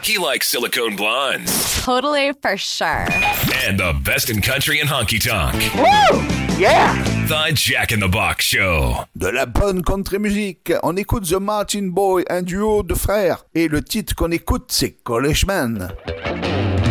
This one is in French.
He likes silicone blondes. Totally, for sure. And the best in country and honky tonk. Woo! Yeah! The Jack in the Box Show. De la bonne country music. On écoute The Martin Boy, un duo de frères. Et le titre qu'on écoute, c'est College Man.